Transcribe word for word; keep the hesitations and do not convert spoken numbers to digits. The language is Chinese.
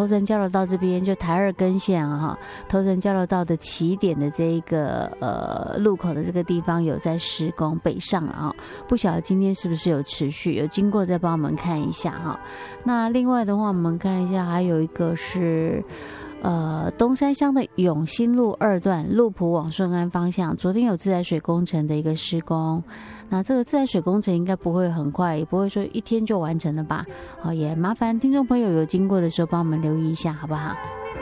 头城交流道这边就台二根线啊哈，头城交流道的起点的这一个呃路口的这个地方有在施工北上了啊，不晓得今天是不是有持续，有经过再帮我们看一下哈。那另外的话，我们看一下还有一个是。呃，东山乡的永新路二段路埔往顺安方向，昨天有自来水工程的一个施工，那这个自来水工程应该不会很快，也不会说一天就完成了吧？好，也麻烦听众朋友有经过的时候帮我们留意一下，好不好？